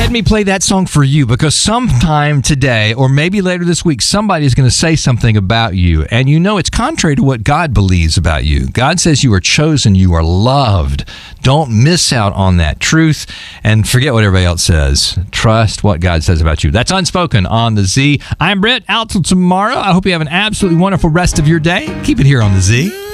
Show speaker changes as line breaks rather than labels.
Let me play that song for you, because sometime today or maybe later this week, somebody is going to say something about you, and you know it's contrary to what God believes about you. God says you are chosen, you are loved. Don't miss out on that truth and forget what everybody else says. Trust what God says about you. That's Unspoken on the Z. I'm Britt. Out till tomorrow. I hope you have an absolutely wonderful rest of your day. Keep it here on the Z.